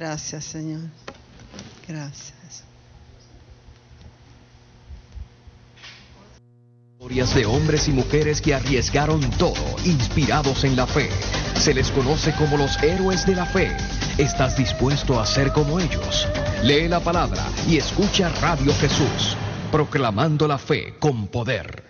Gracias, Señor. Gracias. Historias de hombres y mujeres que arriesgaron todo, inspirados en la fe. Se les conoce como los héroes de la fe. ¿Estás dispuesto a ser como ellos? Lee la palabra y escucha Radio Jesús, proclamando la fe con poder.